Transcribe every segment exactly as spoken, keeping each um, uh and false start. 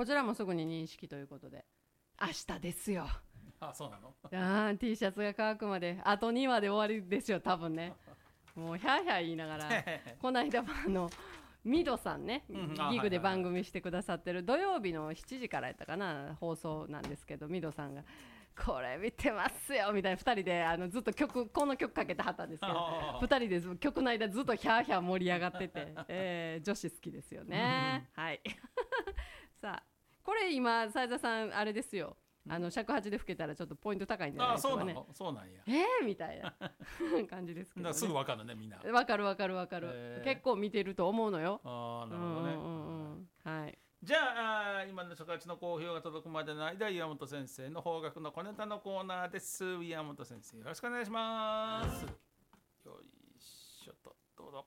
こちらもすぐに認識ということで、明日ですよ。 あ、そうなの。 あ T シャツが乾くまであとにわで終わりですよ多分ね。もうヒャーヒャー言いながらこの間もあのミドさんね、ギグで番組してくださってる土曜日のしちじからやったかな放送なんですけど、ミドさんがこれ見てますよみたいなふたりであのずっと曲この曲かけてはったんですけど、ふたりで曲の間ずっとヒャーヒャー盛り上がってて、えー、女子好きですよねはいさあこれ今斉田さんあれですよ、あの尺八で吹けたらちょっとポイント高いんじゃないですかね。 あ、そうなの、そうなんや。 えーみたいな感じですけど、ね、 すぐ分かるねみんな。 分かる分かる分かる、えー、結構見てると思うのよ。 ああ、なるほどね、うんうんうん、はい。 じゃあ今の尺八の好評が届くまでの間、岩本先生の邦楽の小ネタのコーナーです。岩本先生よろしくお願いします。よいしょと、どうぞ。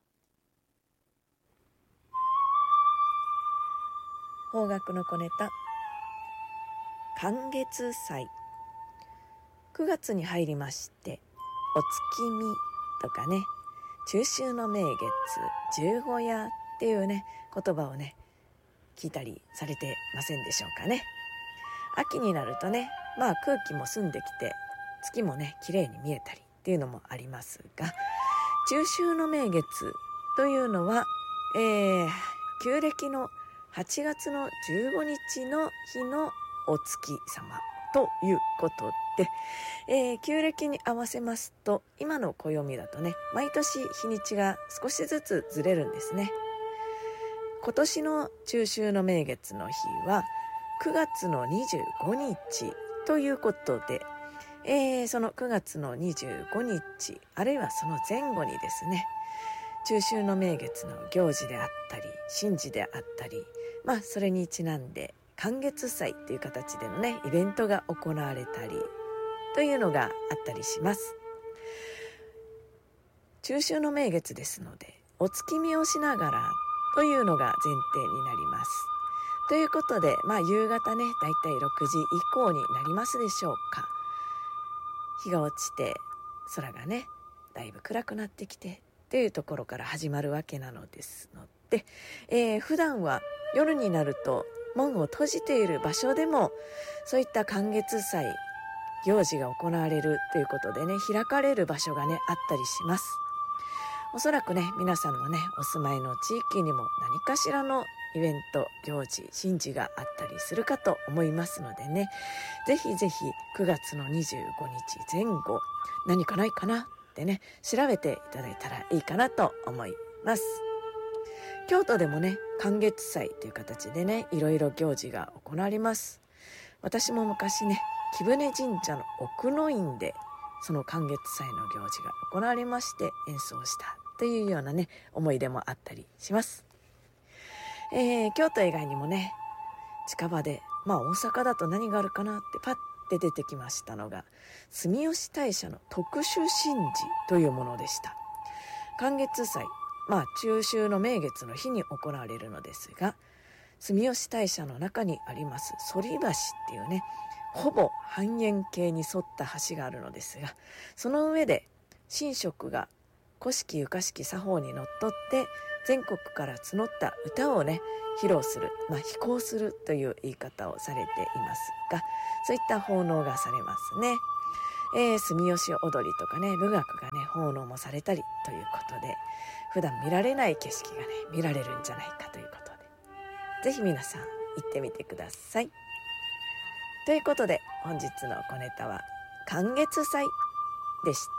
邦楽の小ネタ、寒月祭。くがつに入りまして、お月見とかね、中秋の名月、十五夜っていうね言葉をね聞いたりされてませんでしょうかね。秋になるとね、まあ空気も澄んできて月もね綺麗に見えたりっていうのもありますが、中秋の名月というのは、えー、旧暦のはちがつのじゅうごにちの日のお月様ということで、えー、旧暦に合わせますと今の暦だとね毎年日にちが少しずつずれるんですね。今年の中秋の名月の日はくがつのにじゅうごにちということで、えー、そのくがつのにじゅうごにちあるいはその前後にですね、中秋の名月の行事であったり神事であったり、まあそれにちなんで寒月祭という形でのねイベントが行われたりというのがあったりします。中秋の名月ですのでお月見をしながらというのが前提になります。ということで、まあ夕方ねだいたいろくじ以降になりますでしょうか。日が落ちて空がねだいぶ暗くなってきてというところから始まるわけなのですので、えー、普段は夜になると門を閉じている場所でもそういった寒月祭行事が行われるということでね開かれる場所がねあったりします。おそらくね皆さんのねお住まいの地域にも何かしらのイベント行事神事があったりするかと思いますのでね、ぜひぜひくがつのにじゅうごにちぜん後何かないかなってね調べていただいたらいいかなと思います。京都でもね寒月祭という形でねいろいろ行事が行われます。私も昔ね貴船神社の奥の院でその寒月祭の行事が行われまして演奏したというようなね思い出もあったりします。えー、京都以外にもね近場で、まあ大阪だと何があるかなってパッて出てきましたのが住吉大社の特殊神事というものでした。寒月祭、まあ中秋の名月の日に行われるのですが、住吉大社の中にあります反橋っていうねほぼ半円形に沿った橋があるのですが、その上で神職が古式ゆかしき作法にのっとって全国から募った歌をね披露する、まあ披講するという言い方をされていますが、そういった奉納がされますね。えー、住吉踊りとかね舞楽がね奉納もされたりということで、普段見られない景色がね見られるんじゃないかということで、ぜひ皆さん行ってみてください。ということで本日の小ネタは寒月祭でした。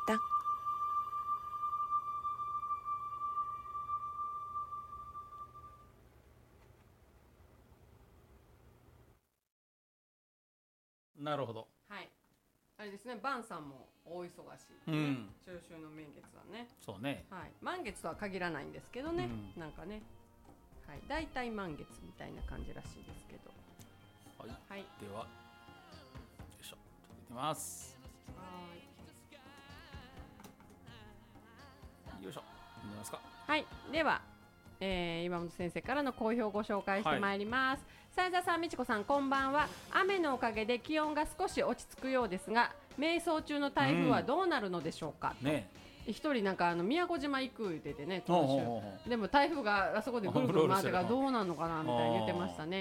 なるほど。 はい。あれですね、バンさんも大忙しい、ね、うん、中秋の名月はね。 そうね。 はい。満月とは限らないんですけどね、うん、なんかね、はい、だいたい満月みたいな感じらしいですけど。 はい。はい、では、よいしょ、届いてます。はい。よいしょ、見ますか。 はい。では、えー、岩本先生からの好評をご紹介してまいります。斉田さん、美智子さん、こんばんは。雨のおかげで気温が少し落ち着くようですが、迷走中の台風はどうなるのでしょうか。うん、ね。一人なんかあの宮古島行く言っててね、今週でも台風があそこでぐるぐる回ってからどうなるのかなみたいに言ってましたね。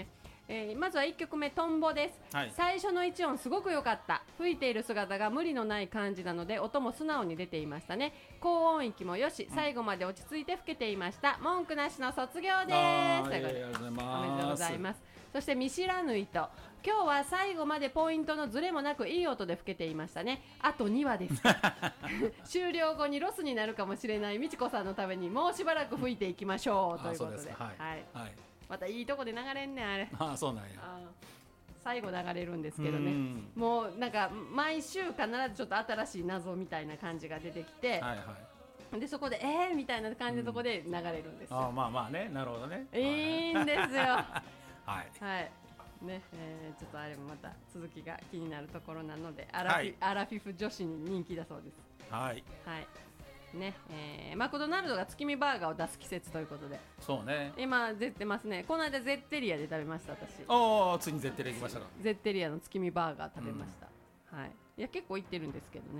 えーまずはいっきょくめトンボです、 はい、 最初のいち音すごく良かった。吹いている姿が無理のない感じなので音も素直に出ていましたね。高音域もよし、最後まで落ち着いて吹けていました。文句なしの卒業です。 あということでーありがとうございます。 おめでとうございます。そして見知らぬ糸、今日は最後までポイントのズレもなくいい音で吹けていましたね。あとにわです終了後にロスになるかもしれないみちこさんのためにもうしばらく吹いていきましょうということで、 はい、 はいはい、 またいいとこで流れんねんあれ。 ああそうなんや。 あ最後流れるんですけどね、 うんもうなんか毎週必ずちょっと新しい謎みたいな感じが出てきて、 はいはい、 でそこでえーみたいな感じのとこで流れるんですよ、 ああまあまあね、なるほどね。 いいんですよはいはいね、えーちょっとあれもまた続きが気になるところなので、アラフィ、 はいアラフィフ女子に人気だそうです。 はいはいね、えーマクドナルドが月見バーガーを出す季節ということで、 そうね。 今出てますね。この間ゼッテリアで食べました私。 おおついに絶対できましたか。 ゼッテリアの月見バーガー食べました、うん、はい、いや結構行ってるんですけどね、 うん、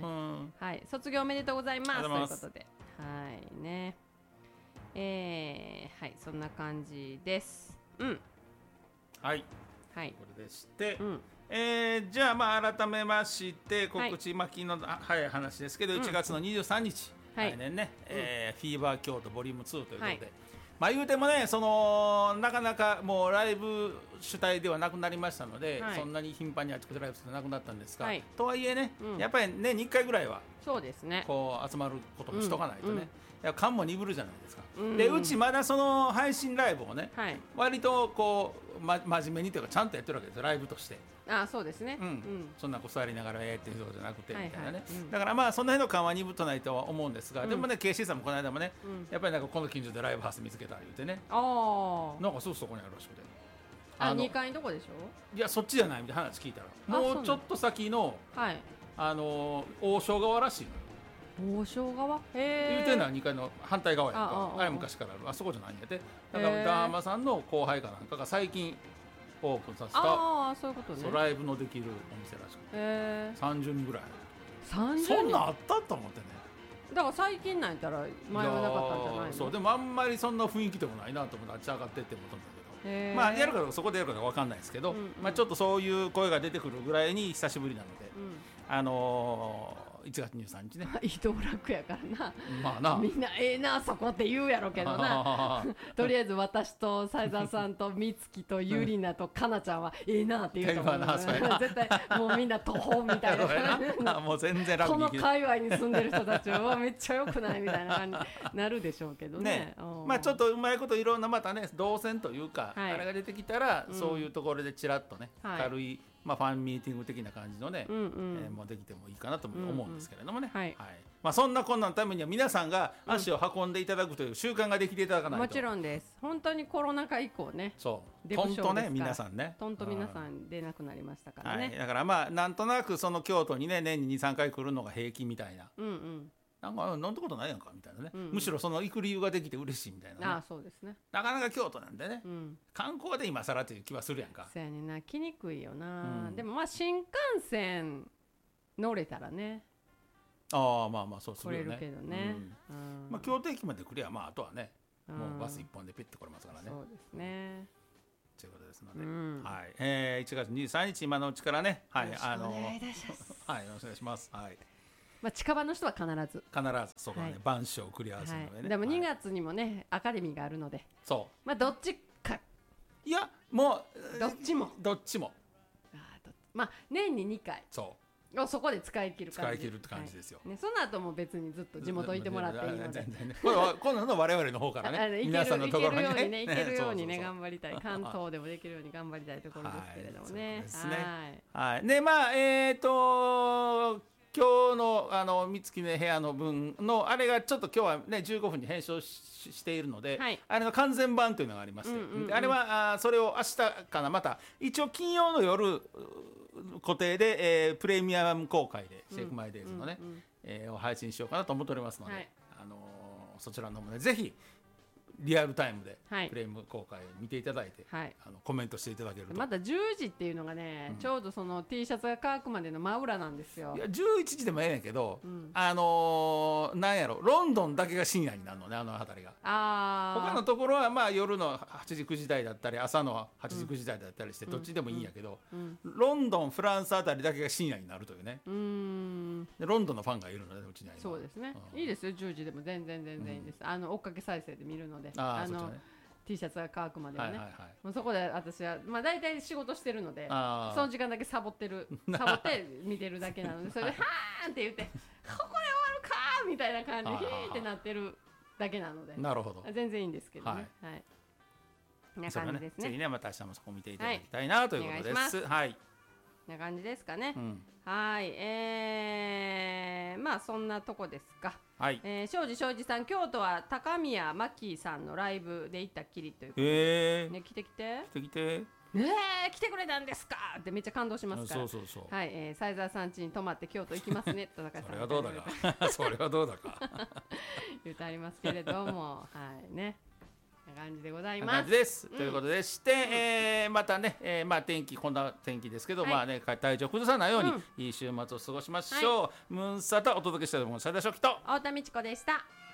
はい、卒業おめでとうございますというありがとうございますことで、はいね、えー、はいそんな感じです。うんはいはいこれでして、 うん、 えー、じゃあまあ改めまして告知、 はいまあ昨日のあ早い話ですけど、 うんいちがつのにじゅうさんにち、 はい来年ね、えーフィーバー京都ボリュームツーということで、 はいまあ言うてもね、そのなかなかもうライブ主体ではなくなりましたので、 はいそんなに頻繁にあちこちライブするのなくなったんですが、 はいとはいえね、 うんやっぱり年にいっかいぐらいはそうですね。 こう集まることもしとかないとね、 うんうんいや感も鈍るじゃないですか、 うんでうちまだその配信ライブをね、 はい、 割とこう、ま、真面目にというかちゃんとやってるわけですよ、ライブとして。 あそうですね、 うんうんそんなこ座りながらえーっていうことじゃなくてみたいなね、 はいはいうんだからまあその辺の緩和鈍とないとは思うんですが、 うんでもね ケーシー さんもこの間もね、 うんやっぱりなんかこの近所でライブハウス見つけた言うてね、 あーなんかすぐそこにあるらしくて、 あのにかいのとこでしいやそっちじゃないみたいな話聞いたら、 あそうなのもうちょっと先のょ。はい、 あの王将側らしいのよ。 王将側へえ言うてんのはにかいの反対側やんか、 あああああれ昔からある、あそこじゃないんやで、だからへーダーマさんの後輩かなんかが最近オープンさせた、 ああそういうことね。 そうライブのできるお店らしくて、 へえさんじゅうにんぐらい、 さんじゅうそんなんあったと思ってね。 だから最近なんやったら前はなかったんじゃないの。 そうでもあんまりそんな雰囲気でもないなと思って、あっち上がってって思ったんだけど、 へーまあやるかどうかそこでやるかどうかわかんないですけど、 うんうんまあちょっとそういう声が出てくるぐらいに久しぶりなので、 うんあのーいちがつにじゅうさんにちね移動楽やからな。 まあなみんなええなそこって言うやろけどな。とりあえず私と斉沢さんと美月とゆりなとかなちゃんはええなって言うと思う、 ええわなそうやな絶対もうみんな途方みたいそうやななもう全然ラブこのに生きて界隈に住んでる人たちはめっちゃ良くないみたいな感じになるでしょうけどね。 ねうんまあちょっとうまいこといろんなまたね動線というか、 はいあれが出てきたら、 うんそういうところでちらっとね、 はい軽い、まあ、ファンミーティング的な感じのね、 うんうんえーもうできてもいいかなとも思うんですけれどもね、 うんうんはいまあ、そんなこんなのためには皆さんが足を運んでいただくという習慣ができていただかないと、 もちろんです。本当にコロナ禍以降ね、 そうデとんとねブ症ですから皆さんねとんと皆さん出なくなりましたからはい、 ね。 だからまあなんとなくその京都にね年ににさんかい来るのが平均みたいな、 うんうん。 なんか飲んだことないやんかみたいなね、 うんうんむしろその行く理由ができて嬉しいみたいなね、 ああそうですね。 なかなか京都なんでね、 うん。 観光で今更という気はするやんか。 そうやねんな、来にくいよな、 うんでもまあ新幹線乗れたらねああまあまあそうす来れるよねるけどね、 うんうんまあ、京都駅まで来りゃまああとはね、 うんもうバス一本でピッて来れますからねそうですね、 ということですので、 うんはいえー、いちがつにじゅうさんにち今のうちからね、はいよろしくあのお願いいたしますはいよろしくお願いします。はいまあ近場の人は必ず、 必ずそこはね、 はい晩鐘を繰り合わせるのでね、 はい、でもはいにがつにもね、アカデミーがあるのでそまあどっちかういやもうどっちもどっちもあーどっまあ年ににかいそうをそこで使い切る感じ使い切るって感じですよ、 はいね、その後も別にずっと地元いてもらっていいので全然ねこれは今度の我々の方からあのねいける皆さんのところにいけるようにねね、いけるようにねそうそうそう頑張りたい、関東でもできるように頑張りたいところですけれどもね。 はいそうですねはいはい、でまあえっ、と今日のあの三月の部屋の分のあれがちょっと今日はねじゅうごふんに編集ししているので、 はいあれの完全版というのがありまして、 うんうんうんであれはあそれを明日かなまた一応金曜の夜う固定で、えープレミアム公開で、シェイクマイデイズのね、 うんうんえーを配信しようかなと思っておりますので、 はいあのーそちらの方もねぜひリアルタイムではいフレーム公開見ていただいて、 はいあのコメントしていただけると、 またじゅうじっていうのがね、 うんちょうどその T シャツが乾くまでの真裏なんですよい。やじゅういちじでもええねんけど、 うんあのーなんやろロンドンだけが深夜になるのね、あの辺りが。 あー他のところはまあ夜のはちじくじ台だったり朝のはちじくじ台だったりしてどっちでもいいんやけど、 うんロンドンフランスあたりだけが深夜になるというね。 うーんでロンドンのファンがいるのでうちには今そうですね、 うんいいですよじゅうじでも全然全然いいです、あの追っかけ再生で見るのでのあーそっちはね T シャツが乾くまではね、 はいはいはいもうそこで私はまあ大体仕事してるのであーその時間だけサボってるサボって見てるだけなのでそれではーんって言ってここで終わるかーみたいな感じであーヒーってなってるだけなのでなるほど。 全然いいんですけどねはい、こんなそれはね感じですねぜひねまた明日もそこ見ていただきたいなということでお願いしす。はい。 こんな感じですかね、 うんはいえー、まあそんなとこですか。 はい。 えー、庄司庄司さん京都は高宮真紀さんのライブで行ったっきりということで、 えー、 ね、来て来て来て来て。 えー、来てくれたんですかってめっちゃ感動しますからそうそうそう。 はい、えー、サイザーさん家に泊まって京都行きますね田中さんそれはどうだか。それはどうだか。 言うてありますけれどもはいねこんな感じでございこんなます感じです。 うんということでして、えーまたね、えーまあ天気こんな天気ですけど、 はいまあね体調崩さないように、 うんいい週末を過ごしましょう。ムーンサタお届けしたいと思います。最大初期と。 太田美智子でした。